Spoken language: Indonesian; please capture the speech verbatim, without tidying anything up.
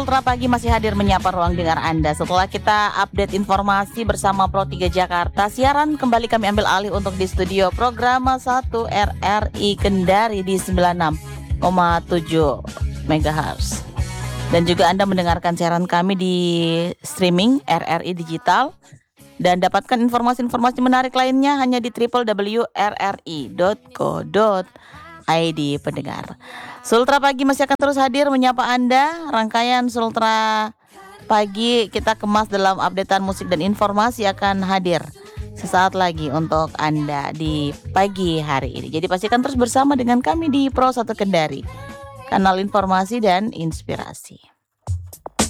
Ultra Pagi masih hadir menyapa ruang dengar Anda. Setelah kita update informasi bersama Pro tiga Jakarta, siaran kembali kami ambil alih untuk di studio Programa satu R R I Kendari di sembilan puluh enam koma tujuh megahertz. Dan juga Anda mendengarkan siaran kami di streaming R R I Digital. Dan dapatkan informasi-informasi menarik lainnya hanya di w w w titik r r i titik co titik i d pendengar. Sultra Pagi masih akan terus hadir menyapa Anda. Rangkaian Sultra Pagi kita kemas dalam updatean musik dan informasi akan hadir sesaat lagi untuk Anda di pagi hari ini. Jadi pastikan terus bersama dengan kami di Pro satu Kendari, kanal informasi dan inspirasi.